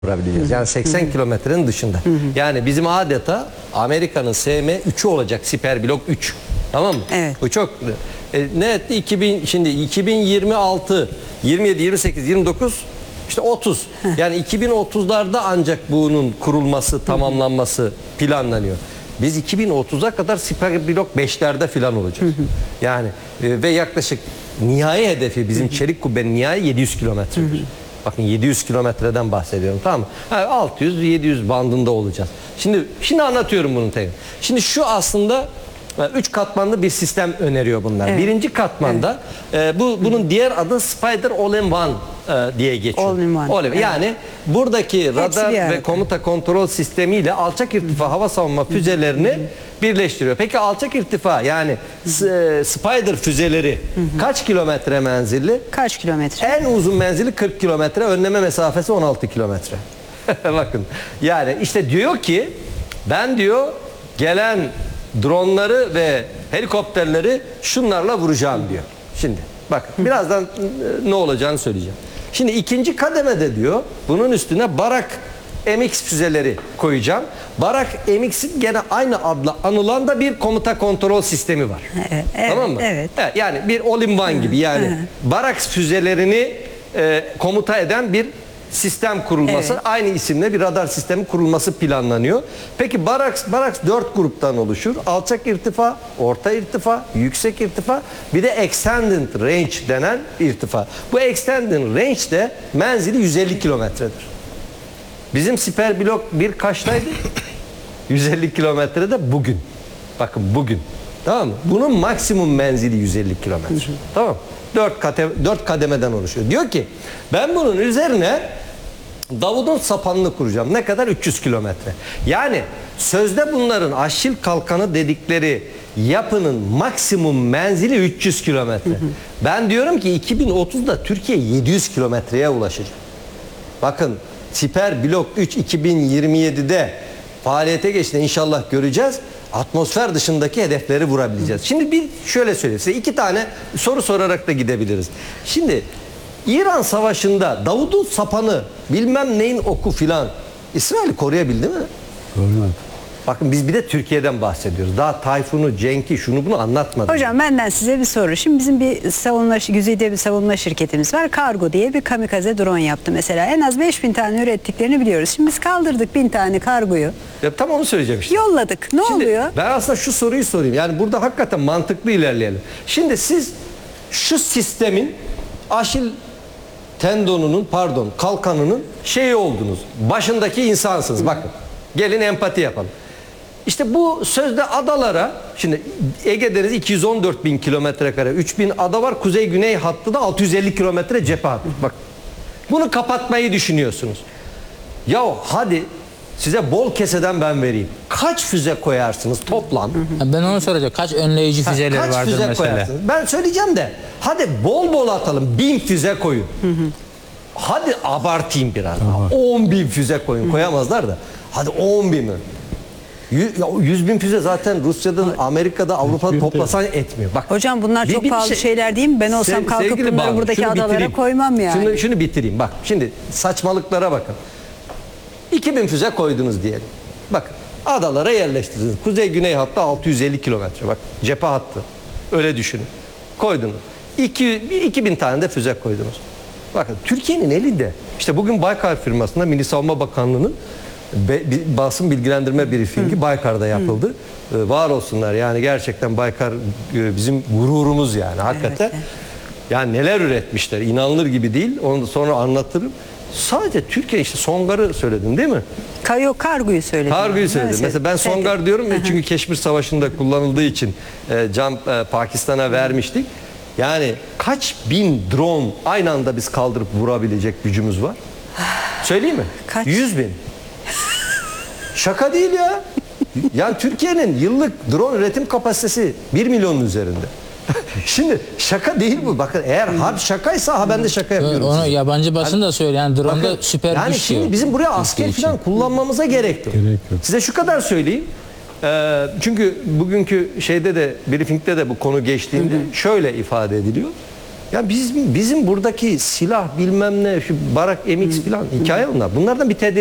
vurabileceğiz. Yani 80 kilometrenin dışında. Yani bizim adeta Amerika'nın SM-3'ü olacak. Siper Blok 3. Tamam mı? Evet. Bu çok ne etti? Şimdi 2026, 27, 28, 29 işte 30. Yani 2030'larda ancak bunun kurulması, tamamlanması planlanıyor. Biz 2030'a kadar Siper Blok 5'lerde falan olacağız. Yani ve yaklaşık nihai hedefi bizim çelik kubbenin nihai 700 kilometredir. Bakın 700 kilometreden bahsediyorum, tamam mı? 600-700 bandında olacağız. Şimdi anlatıyorum bunu tekrar. Şimdi şu aslında 3 katmanlı bir sistem öneriyor bunlar. Evet. Birinci katmanda bunun diğer adı Spider All-in-One diye geçiyor. All-in-One. Evet. Yani buradaki radar ve komuta kontrol sistemiyle alçak irtifa hava savunma füzelerini birleştiriyor. Peki alçak irtifa yani Spider füzeleri kaç kilometre menzilli? Kaç kilometre? En uzun menzili 40 kilometre, önleme mesafesi 16 kilometre. Bakın yani işte diyor ki ben diyor gelen dronları ve helikopterleri şunlarla vuracağım diyor. Şimdi bakın birazdan ne olacağını söyleyeceğim. Şimdi ikinci kademede diyor bunun üstüne Barak MX füzeleri koyacağım. Barak MX'in gene aynı adla anılan da bir komuta kontrol sistemi var. Evet, tamam mı? Evet. Yani bir all-in-one gibi yani Barak füzelerini komuta eden bir sistem kurulması, aynı isimle bir radar sistemi kurulması planlanıyor. Peki Barak 4 gruptan oluşur. Alçak irtifa, orta irtifa, yüksek irtifa, bir de extended range denen irtifa. Bu extended range de menzili 150 kilometredir. Bizim Siper Blok 1 kaçtaydı? 150 kilometrede bugün. Bakın bugün. Tamam mı? Bunun maksimum menzili 150 kilometre. Tamam. 4 kademeden oluşuyor. Diyor ki ben bunun üzerine Davud'un sapanını kuracağım. Ne kadar? 300 kilometre. Yani sözde bunların Aşil kalkanı dedikleri yapının maksimum menzili 300 kilometre. Ben diyorum ki 2030'da Türkiye 700 kilometreye ulaşacak. Bakın Siper Blok 3 2027'de faaliyete geçtiğinde inşallah göreceğiz. Atmosfer dışındaki hedefleri vurabileceğiz. Şimdi bir şöyle söyleyeyim size, 2 tane soru sorarak da gidebiliriz. Şimdi İran Savaşı'nda Davud'un sapanı bilmem neyin oku filan İsrail'i koruyabildi mi? Koruyamadı. Bakın biz bir de Türkiye'den bahsediyoruz. Daha Tayfun'u, Cenk'i, şunu bunu anlatmadım. Hocam benden size bir soru. Şimdi bizim bir güzide bir savunma şirketimiz var. Kargo diye bir kamikaze drone yaptı mesela. En az 5000 tane ürettiklerini biliyoruz. Şimdi biz kaldırdık 1000 tane kargoyu. Ya, tam onu söyleyeceğim işte. Yolladık. Ne Şimdi oluyor? ben aslında şu soruyu sorayım. Yani burada hakikaten mantıklı ilerleyelim. Şimdi siz şu sistemin Aşil tendonunun kalkanının şeyi oldunuz. Başındaki insansınız. Bakın. Gelin empati yapalım. İşte bu sözde adalara, şimdi Ege Denizi 214 bin kilometre kare, 3000 ada var. Kuzey-güney hattı da 650 kilometre cephe hattı. Bak. Bunu kapatmayı düşünüyorsunuz. Ya hadi size bol keseden ben vereyim. Kaç füze koyarsınız toplam? Ben onu soracağım. Kaç önleyici füzeler Kaç vardır füze mesela? koyarsınız? Ben söyleyeceğim de hadi bol bol atalım. 1000 füze koyun. Hadi abartayım biraz. 10.000 füze koyun. Koyamazlar da. Hadi 10.000 mi? 100.000 füze zaten Rusya'dan, Amerika'da, Avrupa'da toplasan etmiyor. Bak, Hocam bunlar çok pahalı şeyler değil mi? Ben olsam kalkıp bunları Banu, buradaki şunu adalara bitireyim. koymam yani. Şunu bitireyim. Bak şimdi saçmalıklara bakın. 2000 füze koydunuz diyelim. Bakın adalara yerleştirdiniz. Kuzey-güney hattı 650 kilometre. Bak cephe hattı. Öyle düşünün. Koydunuz. 2000 tane de füze koydunuz. Bakın Türkiye'nin elinde. İşte bugün Baykar firmasında Milli Savunma Bakanlığı'nın basın bilgilendirme briefingi Baykar'da yapıldı. Var olsunlar yani gerçekten Baykar bizim gururumuz yani hakikaten. Evet. Yani neler üretmişler inanılır gibi değil. Onu da sonra anlatırım. Sadece Türkiye işte Songar'ı söyledim değil mi? Kargoyu söyledim. Kargoyu söyledim. Mesela ben Songar diyorum çünkü Keşmir Savaşı'nda kullanıldığı için Pakistan'a vermiştik. Yani kaç bin drone aynı anda biz kaldırıp vurabilecek gücümüz var? Söyleyeyim mi? Kaç? 100.000. Şaka değil ya. Yani Türkiye'nin yıllık drone üretim kapasitesi 1 milyonun üzerinde. Şimdi şaka değil bu. Bakın eğer şakaysa ben de şaka yapıyorum. Onu yabancı basın da söylüyor. Yani drone'da bakın, süper yani güç şimdi diyor. bizim buraya asker falan kullanmamıza gerek yok. Size şu kadar söyleyeyim. Çünkü bugünkü şeyde de briefingde de bu konu geçtiğinde şöyle ifade ediliyor. Ya bizim buradaki silah bilmem ne şu Barak MX falan hikaye onlar. Bunlardan bir